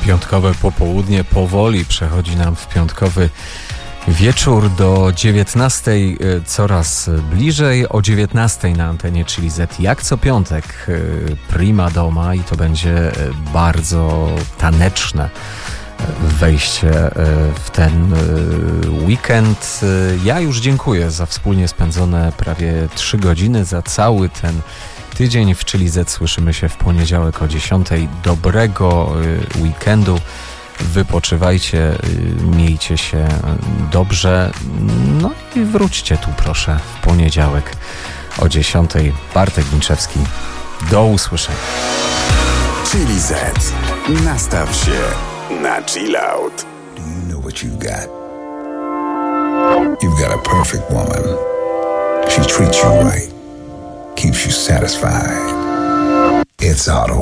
Piątkowe popołudnie powoli przechodzi nam w piątkowy wieczór. Do 19 coraz bliżej. O 19 na antenie Chili Z jak co piątek Prima Doma i to będzie bardzo taneczne wejście w ten weekend. Ja już dziękuję za wspólnie spędzone prawie 3 godziny, za cały ten tydzień w Chili Z. Słyszymy się w poniedziałek o 10. Dobrego weekendu. Wypoczywajcie, miejcie się dobrze. No i wróćcie tu proszę w poniedziałek o 10. Bartek Winczewski. Do usłyszenia. Chili Z. Nastaw się na chill out. Do you know what you've got? You've got a perfect woman. She treats you right. Keeps you satisfied. It's Auto